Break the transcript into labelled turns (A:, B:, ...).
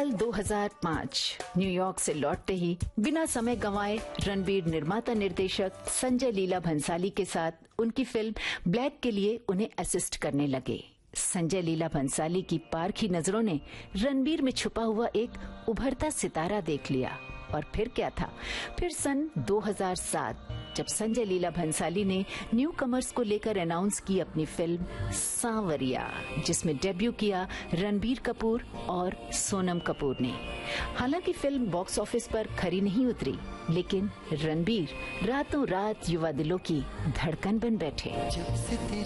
A: साल 2005 न्यूयॉर्क से लौटते ही बिना समय गंवाए रणबीर निर्माता निर्देशक संजय लीला भंसाली के साथ उनकी फिल्म ब्लैक के लिए उन्हें असिस्ट करने लगे। संजय लीला भंसाली की पारखी नजरों ने रणबीर में छुपा हुआ एक उभरता सितारा देख लिया। और फिर क्या था? फिर सन 2007 जब संजय लीला भंसाली ने न्यू कमर्स को लेकर अनाउंस की अपनी फिल्म सांवरिया, जिसमें डेब्यू किया रणबीर कपूर और सोनम कपूर ने। हालांकि फिल्म बॉक्स ऑफिस पर खरी नहीं उतरी, लेकिन रणबीर रातों रात युवा दिलों की धड़कन बन बैठे।